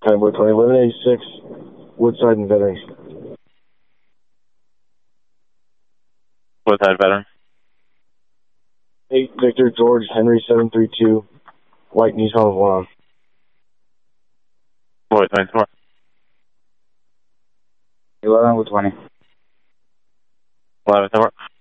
Convoy 20, 1186, Woodside and Veterans. Woodside Veteran. 8 Victor George Henry 732, White Nissan 1 on. Boy, 24. 11 with 20. 11 4.